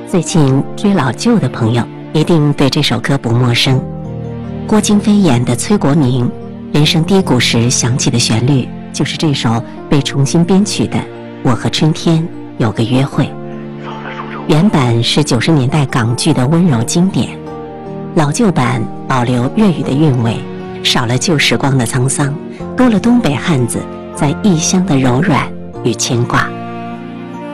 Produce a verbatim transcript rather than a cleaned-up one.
最近追老旧的朋友一定对这首歌不陌生。郭京飞演的崔国明人生低谷时响起的旋律，就是这首被重新编曲的《我和春天有个约会》。原版是九十年代港剧的温柔经典，老旧版保留粤语的韵味，少了旧时光的沧桑，多了东北汉子在异乡的柔软与牵挂。